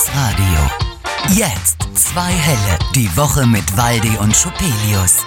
Radio. Jetzt 2 Helle, die Woche mit Waldi und Schupelius.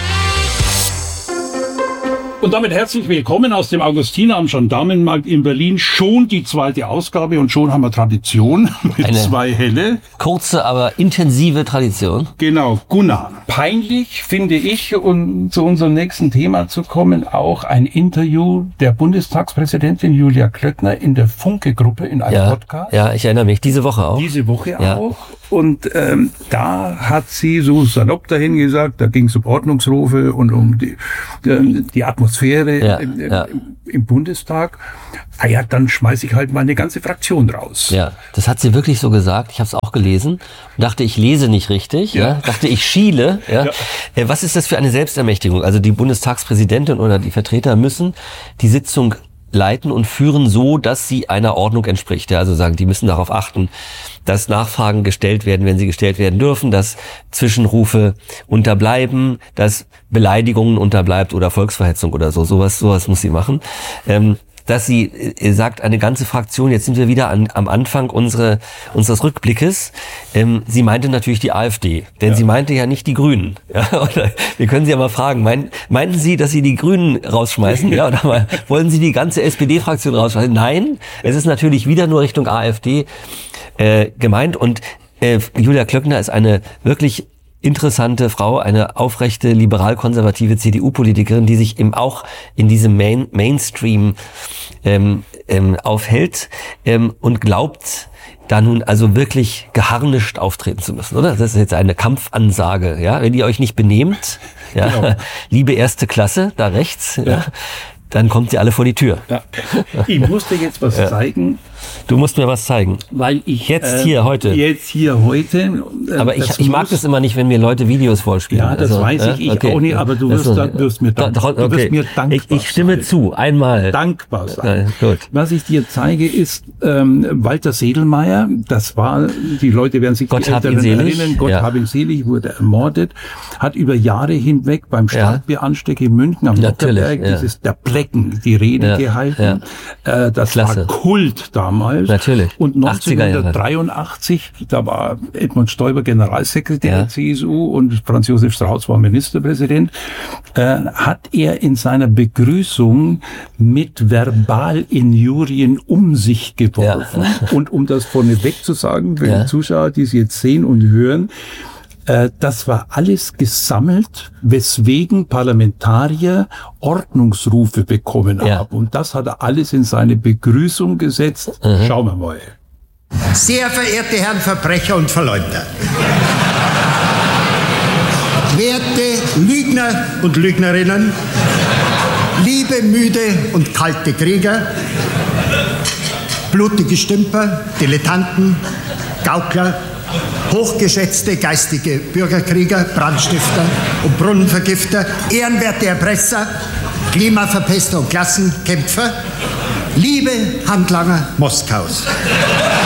Und damit herzlich willkommen aus dem Augustiner am Gendarmenmarkt in Berlin. Schon die 2. Ausgabe und schon haben wir Tradition mit Eine 2 Helle. Kurze, aber intensive Tradition. Genau, Gunnar. Peinlich finde ich, um zu unserem nächsten Thema zu kommen, auch ein Interview der Bundestagspräsidentin Julia Klöckner in der Funke-Gruppe in einem Podcast. Ja, ich erinnere mich. Diese Woche auch. Diese Woche auch. Und da hat sie so salopp dahin gesagt, da ging es um Ordnungsrufe und um die Atmosphäre im Bundestag. Ah ja, dann schmeiße ich halt meine ganze Fraktion raus. Ja, das hat sie wirklich so gesagt. Ich habe es auch gelesen und dachte, ich lese nicht richtig. Ja. Dachte, ich schiele. Ja. Was ist das für eine Selbstermächtigung? Also die Bundestagspräsidentin oder die Vertreter müssen die Sitzung leiten und führen so, dass sie einer Ordnung entspricht. Ja, also sagen, die müssen darauf achten, dass Nachfragen gestellt werden, wenn sie gestellt werden dürfen, dass Zwischenrufe unterbleiben, dass Beleidigungen unterbleibt oder Volksverhetzung oder so. Sowas muss sie machen. Dass sie sagt, eine ganze Fraktion, jetzt sind wir wieder am Anfang unseres Rückblickes, sie meinte natürlich die AfD, denn sie meinte ja nicht die Grünen. Ja, oder, wir können sie ja mal fragen, meinten Sie, dass Sie die Grünen rausschmeißen? Ja, oder wollen Sie die ganze SPD-Fraktion rausschmeißen? Nein, es ist natürlich wieder nur Richtung AfD gemeint und Julia Klöckner ist eine wirklich interessante Frau, eine aufrechte, liberal-konservative CDU-Politikerin, die sich eben auch in diesem Mainstream aufhält und glaubt, da nun also wirklich geharnischt auftreten zu müssen, oder? Das ist jetzt eine Kampfansage, ja? Wenn ihr euch nicht benehmt, ja, genau. Liebe erste Klasse, da rechts, ja, dann kommt ihr alle vor die Tür. Ja. Ich muss dir jetzt was zeigen. Du musst mir was zeigen. Weil ich Jetzt hier heute. Aber ich mag das immer nicht, wenn mir Leute Videos vorspielen. Ja, das weiß ich okay. auch nicht, aber du wirst mir dankbar sein. Ich stimme zu, einmal. Dankbar sein. Gut. Was ich dir zeige, ist Walter Sedlmayr. Das war, die Leute werden sich Gott hab ihn selig. Erinnern, Gott hab ihn selig, wurde ermordet, hat über Jahre hinweg beim Starkbieranstieg in München am Nockerberg der Plecken die Rede gehalten. Das Klasse. war Kult damals. Natürlich. Und 1983, da war Edmund Stoiber Generalsekretär der CSU und Franz Josef Strauß war Ministerpräsident, hat er in seiner Begrüßung mit Verbalinjurien um sich geworfen. Und um das vorneweg zu sagen, für die Zuschauer, die es jetzt sehen und hören, das war alles gesammelt, weswegen Parlamentarier Ordnungsrufe bekommen haben. Und das hat er alles in seine Begrüßung gesetzt. Schauen wir mal. Sehr verehrte Herren Verbrecher und Verleumder, werte Lügner und Lügnerinnen, liebe müde und kalte Krieger, blutige Stümper, Dilettanten, Gaukler, hochgeschätzte geistige Bürgerkrieger, Brandstifter und Brunnenvergifter, ehrenwerte Erpresser, Klimaverpester und Klassenkämpfer, liebe Handlanger Moskaus.